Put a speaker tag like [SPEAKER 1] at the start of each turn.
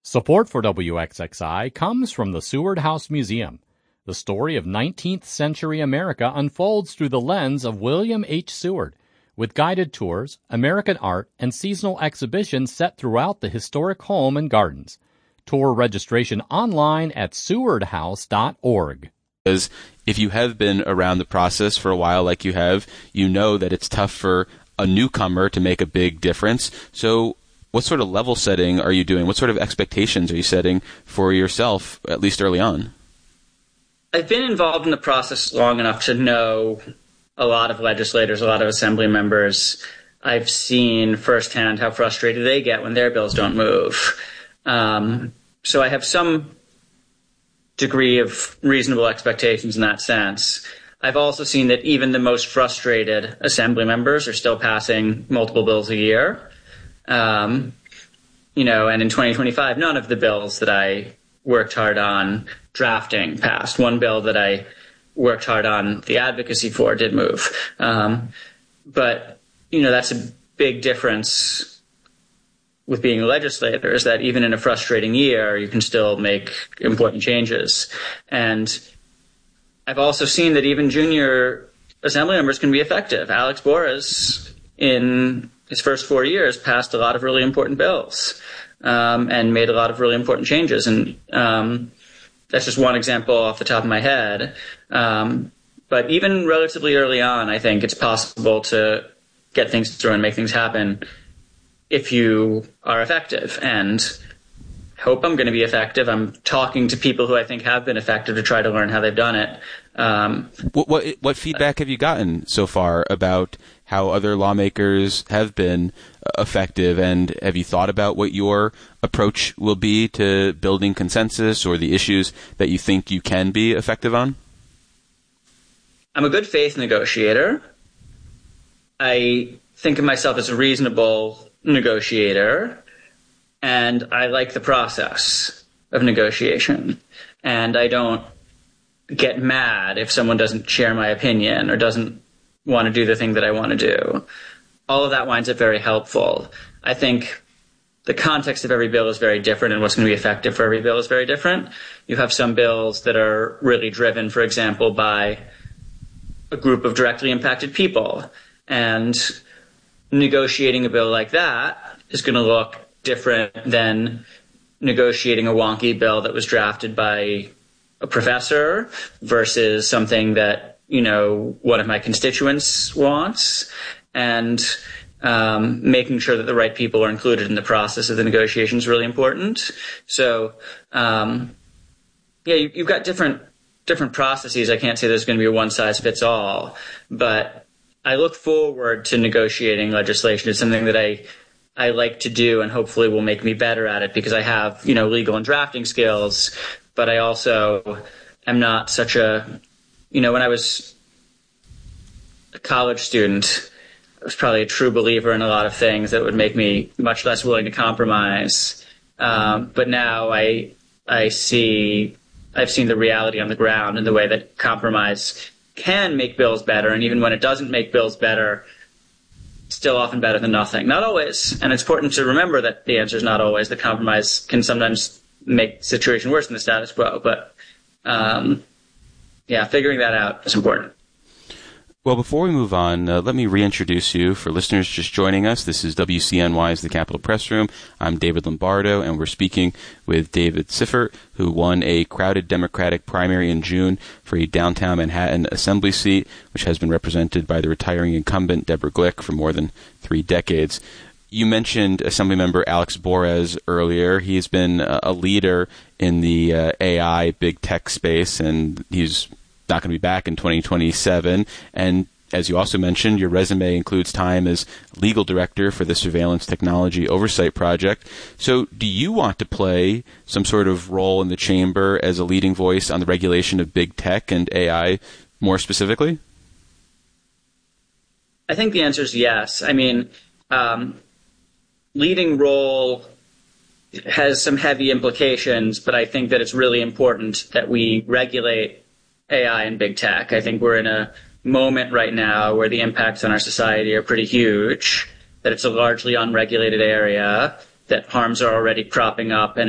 [SPEAKER 1] Support for WXXI comes from the Seward House Museum. The story of 19th century America unfolds through the lens of William H. Seward, with guided tours, American art, and seasonal exhibitions set throughout the historic home and gardens. Tour registration online at sewardhouse.org.
[SPEAKER 2] Because if you have been around the process for a while like you have, you know that it's tough for a newcomer to make a big difference. So what sort of level setting are you doing? What sort of expectations are you setting for yourself, at least early on?
[SPEAKER 3] I've been involved in the process long enough to know a lot of legislators, a lot of assembly members. I've seen firsthand how frustrated they get when their bills don't move. So I have some degree of reasonable expectations in that sense. I've also seen that even the most frustrated assembly members are still passing multiple bills a year. And in 2025, none of the bills that I worked hard on drafting passed. One bill that I worked hard on the advocacy for did move. But that's a big difference with being a legislator, is that even in a frustrating year, you can still make important changes. And I've also seen that even junior assembly members can be effective. Alex Borres, in his first 4 years, passed a lot of really important bills and made a lot of really important changes. And that's just one example off the top of my head. But even relatively early on, I think it's possible to get things through and make things happen if you are effective. And I hope I'm going to be effective. I'm talking to people who I think have been effective to try to learn how they've done it.
[SPEAKER 2] What feedback have you gotten so far about how other lawmakers have been effective, and have you thought about what your approach will be to building consensus or the issues that you think you can be effective on?
[SPEAKER 3] I'm a good faith negotiator. I think of myself as a reasonable negotiator, and I like the process of negotiation. And I don't get mad if someone doesn't share my opinion or doesn't want to do the thing that I want to do. All of that winds up very helpful. I think the context of every bill is very different, and what's going to be effective for every bill is very different. You have some bills that are really driven, for example, by a group of directly impacted people. And negotiating a bill like that is going to look different than negotiating a wonky bill that was drafted by a professor versus something that, one of my constituents wants, and making sure that the right people are included in the process of the negotiation is really important. So, you've got different processes. I can't say there's going to be a one-size-fits-all, but I look forward to negotiating legislation. It's something that I like to do, and hopefully will make me better at it, because I have, legal and drafting skills, but I also am not such a, when I was a college student, I was probably a true believer in a lot of things that would make me much less willing to compromise. But now I've seen the reality on the ground in the way that compromise can make bills better, and even when it doesn't make bills better, still often better than nothing. Not always, and it's important to remember that the answer is not always. That compromise can sometimes make the situation worse than the status quo, but figuring that out is important.
[SPEAKER 2] Well, before we move on, let me reintroduce you for listeners just joining us. This is WCNY's The Capitol Press Room. I'm David Lombardo, and we're speaking with David Siffert, who won a crowded Democratic primary in June for a downtown Manhattan assembly seat, which has been represented by the retiring incumbent Deborah Glick for more than 3 decades. You mentioned Assemblymember Alex Borres earlier. He's been a leader in the AI big tech space, and he's not going to be back in 2027. And as you also mentioned, your resume includes time as legal director for the Surveillance Technology Oversight Project. So do you want to play some sort of role in the chamber as a leading voice on the regulation of big tech and AI more specifically?
[SPEAKER 3] I think the answer is yes. I mean, leading role has some heavy implications, but I think that it's really important that we regulate AI and big tech. I think we're in a moment right now where the impacts on our society are pretty huge, that it's a largely unregulated area, that harms are already cropping up, and